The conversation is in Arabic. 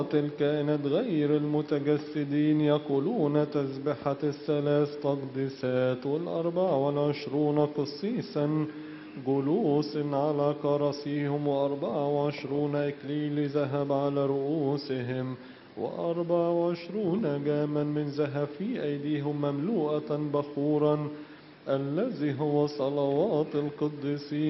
الكائنات غير المتجسدين يقولون تسبحة الثلاث تقديسات وال24 قسيسا جلوس على كراسيهم و24 إكليل ذهب على رؤوسهم و24 جاما من ذهب في أيديهم مملوءة بخورا الذي هو صلوات القديسين